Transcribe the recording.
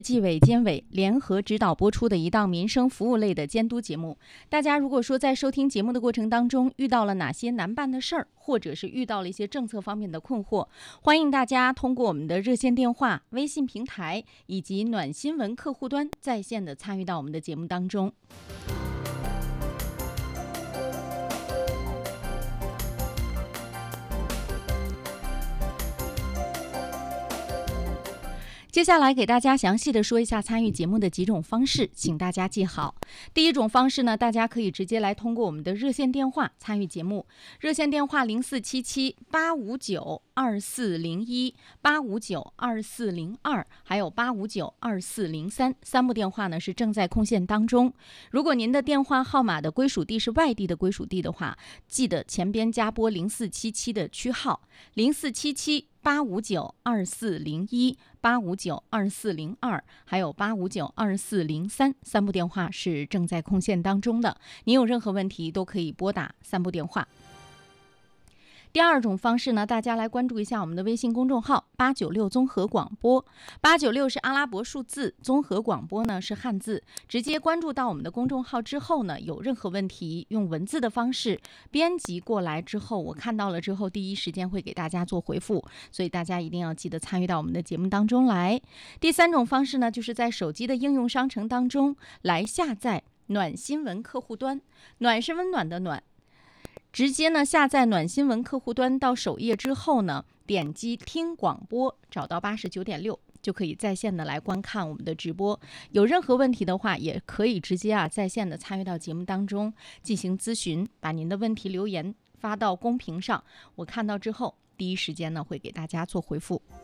纪委监委联合指导播出的一档民生服务类的监督节目。大家如果说在收听节目的过程当中遇到了哪些难办的事儿，或者是遇到了一些政策方面的困惑，欢迎大家通过我们的热线电话、微信平台以及暖新闻客户端在线的参与到我们的节目当中。接下来给大家详细的说一下参与节目的几种方式，请大家记好。第一种方式呢，大家可以直接来通过我们的热线电话参与节目，热线电话0477-859-2401、859-2402，还有859-2403，三部电话呢是正在空线当中。如果您的电话号码的归属地是外地的归属地的话，记得前边加拨0477的区号0477-859-2401、859-2402，还有859-2403，三部电话是正在空线当中的。您有任何问题都可以拨打三部电话。第二种方式呢，大家来关注一下我们的微信公众号896综合广播，896是阿拉伯数字，综合广播呢是汉字。直接关注到我们的公众号之后呢，有任何问题用文字的方式编辑过来之后，我看到了之后第一时间会给大家做回复，所以大家一定要记得参与到我们的节目当中来。第三种方式呢，就是在手机的应用商城当中来下载暖新闻客户端，暖是温暖的暖，直接呢下载暖新闻客户端，到首页之后呢，点击听广播，找到89.6，就可以在线的来观看我们的直播。有任何问题的话，也可以直接在线的参与到节目当中进行咨询，把您的问题留言发到公屏上，我看到之后第一时间呢会给大家做回复。